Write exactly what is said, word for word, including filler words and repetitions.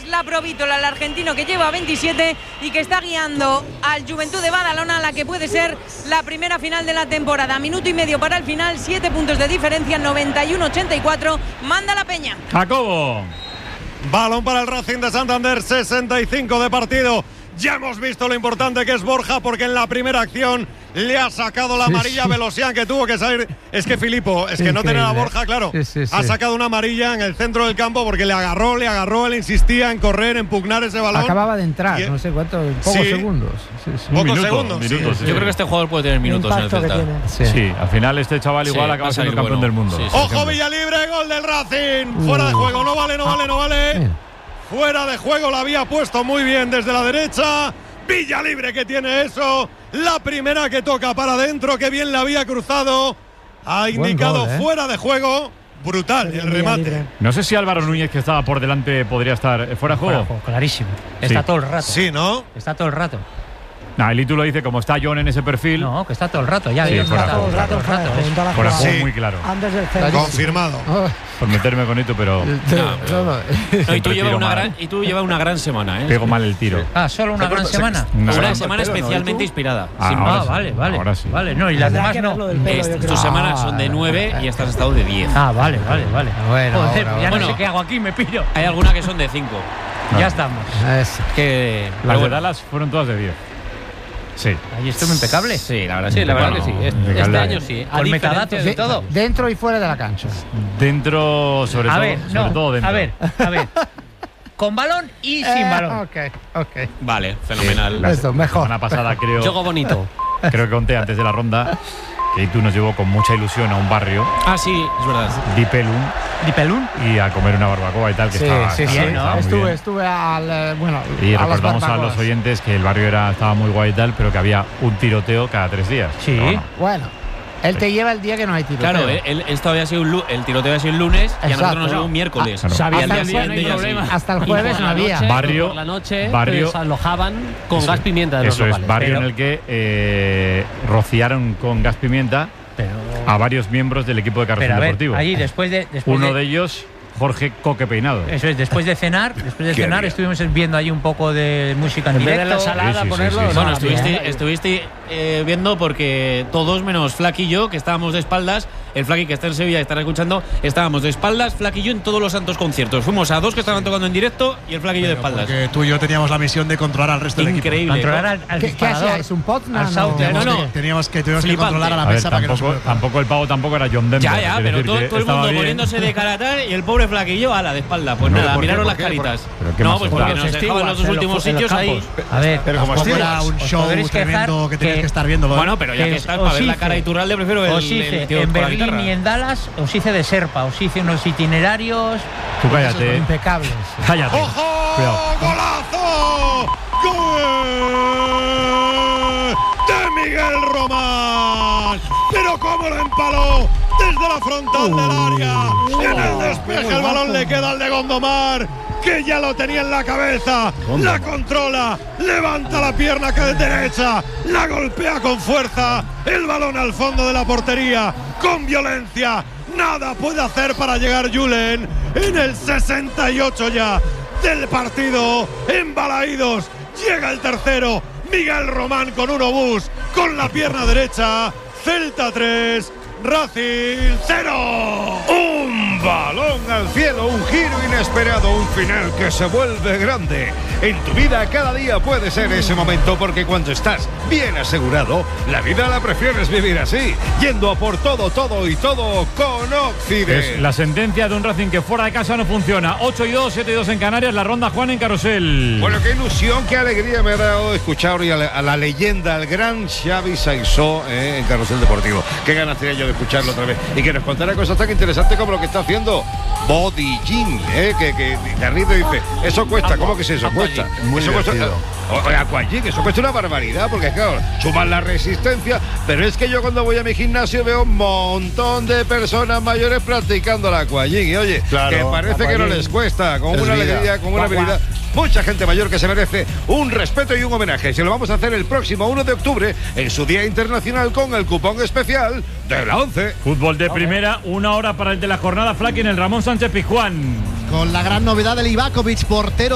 la Provítola, el argentino que lleva veintisiete y que está guiando al Juventud de Badalona a la que puede ser la primera final de la temporada. Minuto y medio para el final, siete puntos de diferencia, noventa y uno a ochenta y cuatro. Manda la Peña. Jacobo. Balón para el Racing de Santander, sesenta y cinco de partido. Ya hemos visto lo importante que es Borja, porque en la primera acción le ha sacado la amarilla sí, sí. a Velosian, que tuvo que salir. Es que Filipo, es que Increíble. no tener a Borja, claro, sí, sí, sí. ha sacado una amarilla en el centro del campo porque le agarró, le agarró, él insistía en correr, en pugnar ese balón. Acababa de entrar, y, no sé cuántos, pocos sí, segundos. Sí, sí. Pocos minuto, segundos. Minutos, sí, sí. Yo creo que este jugador puede tener minutos en el Celta. Sí. sí, al final este chaval igual sí, acaba siendo campeón bueno. del mundo. Sí, sí, Ojo, Villalibre, gol del Racing. Uh. Fuera de juego, no vale, no vale, no vale. Bien. Fuera de juego, la había puesto muy bien desde la derecha. Villalibre que tiene eso, la primera que toca para adentro, que bien la había cruzado, ha indicado gol, ¿eh? fuera de juego, brutal el remate. No sé si Álvaro Núñez, que estaba por delante, podría estar fuera de juego. Fuera de juego, clarísimo, está sí. todo el rato. Sí, ¿no? Está todo el rato. Nah, el título dice, como está John en ese perfil. No, que está todo el rato, ya. Sí, Está fuera todo el rato, todo el rato. rato fuera sí. muy claro. Confirmado. Oh. Por meterme con esto, pero. No, pero no, y, tú llevas una gran, y tú llevas una gran semana, ¿eh? Pego mal el tiro. Ah, ¿solo una gran semana? Una, una gran semana especialmente inspirada. Ah, sin ah sí. vale, vale. Ahora sí. Vale, no, y las demás no. Este, tus semanas son de nueve y estas has estado de diez. Ah, vale, vale, vale. Bueno, Joder, bueno, ya bueno. no sé qué hago aquí, me pillo. Hay algunas que son de cinco. No. Ya estamos. Es que las de bueno. Dallas fueron todas de diez. Sí. Ahí estuvo impecable. Sí, la verdad sí, la verdad bueno, que sí. Este, este año sí. Con metadatos de todo. Dentro y fuera de la cancha. Dentro, sobre, a todo, ver, sobre no, todo dentro. A ver, a ver. Con balón y sin eh, balón. Ok, ok. Vale, fenomenal. La, Esto, mejor. La semana pasada creo. Juego bonito. Creo que conté antes de la ronda que tú nos llevó con mucha ilusión a un barrio. Ah, sí, es verdad. Dipelum. ¿Dipelum? Y a comer una barbacoa y tal, que sí, estaba, sí, estaba, sí, estaba muy estuve, bien. estuve al, eh, bueno, y a recordamos a los oyentes que el barrio era estaba muy guay y tal, pero que había un tiroteo cada tres días. Sí. Bueno, bueno, él te lleva el día que no hay tiroteo. Claro, él, esto había sido un, el tiroteo había sido el lunes. Exacto. Y a nosotros nos llegó un miércoles. Ah, claro. Sabía hasta, el el día, jueves, no hay problema. hasta el jueves no había. Noche, barrio, por la noche barrio, desalojaban con eso, gas pimienta de los Eso locales. es, barrio pero, en el que eh, rociaron con gas pimienta pero, a varios miembros del equipo de Carrefour pero a ver, Deportivo. Allí, después de, después Uno de, de ellos, Jorge Coque Peinado. Eso es, después de cenar, después de cenar bien. Estuvimos viendo ahí un poco de música en, en directo. vez de la salada, sí, sí, ponerlo. sí, sí, sí. Bueno, no, estuviste, bien. estuviste eh, viendo porque todos menos Flaky y yo, que estábamos de espaldas, el Flaky que está en Sevilla y estará escuchando, estábamos de espaldas, Flaky y yo en todos los santos conciertos. Fuimos a dos que estaban tocando en directo y el Flaky y yo de espaldas. Porque tú y yo teníamos la misión de controlar al resto del equipo. Increíble. Controlar al, al ¿Qué, ¿Qué hacía? ¿Es un pot? No, no, no, no. Teníamos que, teníamos que Flipante. controlar a la A ver, mesa para que no tampoco, se tampoco el pavo tampoco era John Denver. Ya, ya, es pero decir, todo, que todo el estaba mundo bien. poniéndose de caratal y el pobre Flaquillo a la de espalda. Pues No, nada, ¿por qué? miraron ¿Por las qué? caritas. ¿Pero qué No, más pues está? porque nos Los dejaban los dos stewards, últimos en los sitios ahí. campos. A ver, Pero como os era un os show podréis tremendo quejar que tenías que- que estar viéndolo. Bueno, pero ya que que estás para ver la hice- cara de Iturralde, prefiero el, os el hice tío en con la Berlín guitarra. y en Dallas, os hice de Serpa, os hice unos itinerarios. Tú cállate. Impecables. Cállate. ¡Ojo! Cuidado. ¡Golazo! ¡Gol de Miguel Román! ¡Pero cómo lo empaló! Desde la frontal del área. En el despeje el balón le queda al de Gondomar, que ya lo tenía en la cabeza. La controla, levanta la pierna que es derecha, la golpea con fuerza. El balón al fondo de la portería, con violencia. Nada puede hacer para llegar Julen en el sesenta y ocho ya del partido. Embalaídos, llega el tercero. Miguel Román con un obús, con la pierna derecha. Celta tres, Racing cero. Un balón al cielo, un giro inesperado, un final que se vuelve grande. En tu vida cada día puede ser ese momento, porque cuando estás bien asegurado, la vida la prefieres vivir así, yendo a por todo, todo y todo con Occident. Es la sentencia de un Racing que fuera de casa no funciona. ocho y dos, siete y dos en Canarias, la ronda Juan en Carrusel. Bueno, qué ilusión, qué alegría me ha dado escuchar hoy a la, a la leyenda, al gran Xavi Saissó eh, en Carrusel Deportivo. Qué ganas tenía yo de escucharlo otra vez y que nos contara cosas tan interesantes como lo que está haciendo Body Gym, eh, que, que de ríe y dice, eso cuesta, ¿cómo que es eso? Cuesta. Muy eso cuesta, divertido. o, o, Aquagym, eso cuesta una barbaridad, porque claro, suman la resistencia, pero es que yo cuando voy a mi gimnasio veo un montón de personas mayores practicando la Aquagym y oye, Claro, que parece que no les cuesta, con una alegría, con una habilidad. Mucha gente mayor que se merece un respeto y un homenaje. Se lo vamos a hacer el próximo uno de octubre en su Día Internacional con el cupón especial de la once. Fútbol de primera, una hora para el de la jornada Flaky en el Ramón Sánchez Pizjuán. Con la gran novedad del Ivakovic, portero